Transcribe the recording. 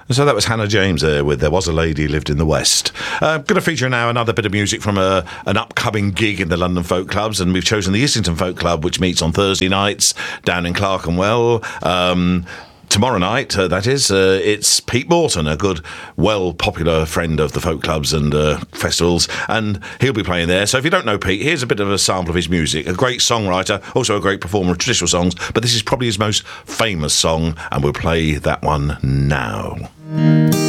So that was Hannah James there with There Was a Lady Lived in the West. Going to feature now another bit of music from an upcoming gig in the London Folk Clubs, and we've chosen the Islington Folk Club, which meets on Thursday nights down in Clerkenwell. Tomorrow night, that is, it's Pete Morton, a good, popular friend of the folk clubs and festivals, and he'll be playing there. So if you don't know Pete, here's a bit of a sample of his music. A great songwriter, also a great performer of traditional songs, but this is probably his most famous song, and we'll play that one now.